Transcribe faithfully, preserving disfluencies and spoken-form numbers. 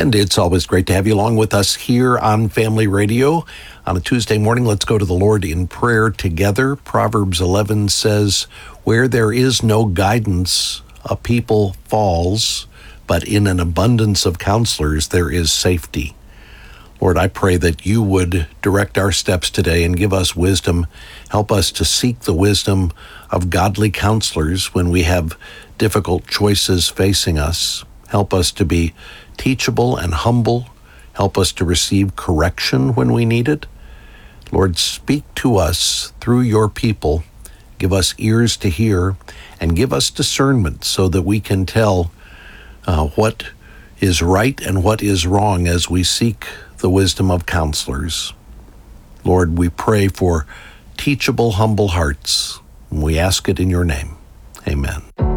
And it's always great to have you along with us here on Family Radio. On a Tuesday morning, let's go to the Lord in prayer together. Proverbs eleven says, "Where there is no guidance, a people falls, but in an abundance of counselors there is safety." Lord, I pray that you would direct our steps today and give us wisdom. Help us to seek the wisdom of godly counselors when we have difficult choices facing us. Help us to be teachable and humble. Help us to receive correction when we need it. Lord, speak to us through your people. Give us ears to hear and give us discernment so that we can tell uh, what is right and what is wrong as we seek the wisdom of counselors. Lord, we pray for teachable, humble hearts. And we ask it in your name. Amen.